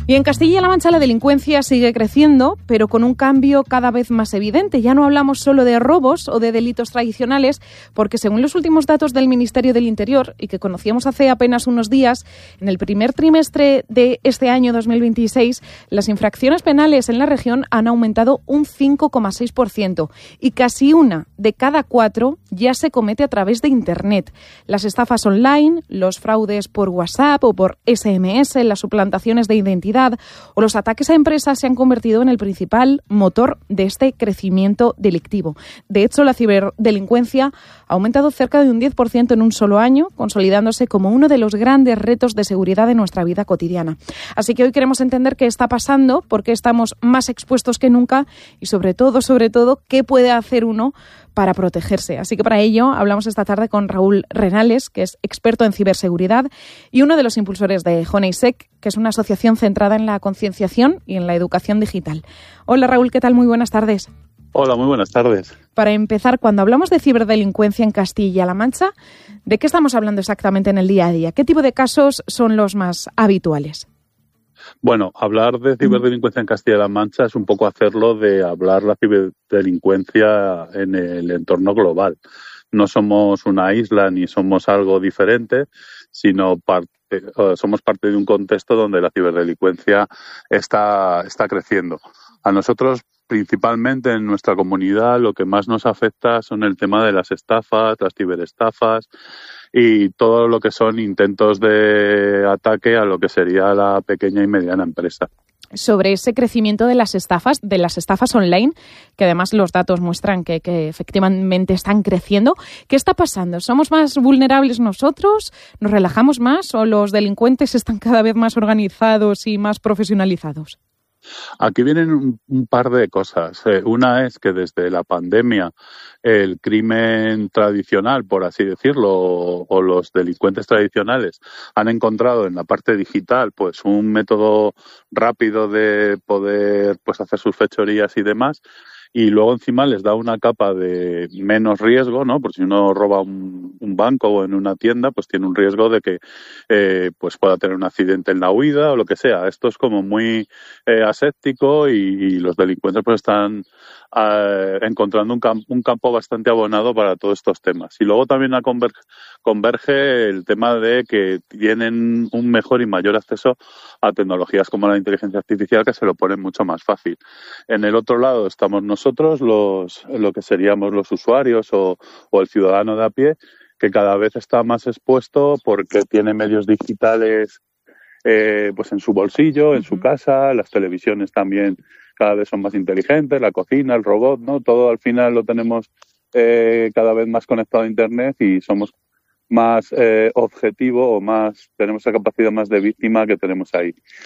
Y en Castilla-La Mancha la delincuencia sigue creciendo, pero con un cambio cada vez más evidente. Ya no hablamos solo de robos o de delitos tradicionales, porque según los últimos datos del Ministerio del Interior, y que conocíamos hace apenas unos días, en el primer trimestre de este año 2026, las infracciones penales en la región han aumentado un 5,6% y casi 1 de cada 4 ya se comete a través de Internet. Las estafas online, los fraudes por WhatsApp o por SMS, las suplantaciones de identidad o los ataques a empresas se han convertido en el principal motor de este crecimiento delictivo. De hecho, la ciberdelincuencia ha aumentado cerca de un 10% en un solo año, consolidándose como uno de los grandes retos de seguridad de nuestra vida cotidiana. Así que hoy queremos entender qué está pasando, por qué estamos más expuestos que nunca y sobre todo, qué puede hacer uno para protegerse. Así que para ello hablamos esta tarde con Raúl Renales, que es experto en ciberseguridad y uno de los impulsores de Honeysec, que es una asociación centrada en la concienciación y en la educación digital. Hola Raúl, ¿qué tal? Muy buenas tardes. Hola, muy buenas tardes. Para empezar, cuando hablamos de ciberdelincuencia en Castilla-La Mancha, ¿de qué estamos hablando exactamente en el día a día? ¿Qué tipo de casos son los más habituales? Bueno, hablar de ciberdelincuencia en Castilla-La Mancha es un poco hacerlo de hablar la ciberdelincuencia en el entorno global. No somos una isla ni somos algo diferente, sino somos parte de un contexto donde la ciberdelincuencia está creciendo. A nosotros, principalmente en nuestra comunidad, lo que más nos afecta son el tema de las estafas, las ciberestafas y todo lo que son intentos de ataque a lo que sería la pequeña y mediana empresa. Sobre ese crecimiento de las estafas online, que además los datos muestran que efectivamente están creciendo, ¿qué está pasando? ¿Somos más vulnerables nosotros? ¿Nos relajamos más o los delincuentes están cada vez más organizados y más profesionalizados? Aquí vienen un par de cosas. Una es que desde la pandemia el crimen tradicional, por así decirlo, o los delincuentes tradicionales han encontrado en la parte digital pues un método rápido de poder pues hacer sus fechorías y demás. Y luego encima les da una capa de menos riesgo, ¿no? Porque si uno roba un banco o en una tienda, pues tiene un riesgo de que pues pueda tener un accidente en la huida o lo que sea. Esto es como muy aséptico y los delincuentes pues están encontrando un campo bastante abonado para todos estos temas. Y luego también converge el tema de que tienen un mejor y mayor acceso a tecnologías como la inteligencia artificial, que se lo ponen mucho más fácil. En el otro lado estamos nosotros, lo que seríamos los usuarios o el ciudadano de a pie, que cada vez está más expuesto porque tiene medios digitales pues en su bolsillo, en su casa, las televisiones también cada vez son más inteligentes, la cocina, el robot, ¿no? Todo al final lo tenemos cada vez más conectado a Internet y somos más objetivo o tenemos esa capacidad más de víctima que tenemos ahí.